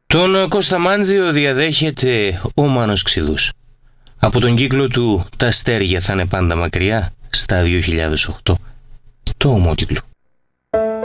Τον Κώστα Μάντζιο διαδέχεται ο Μάνος Ξηδούς. Από τον κύκλο του «Τα αστέρια θα είναι πάντα μακριά» στα 2008. Το ομότιτλο.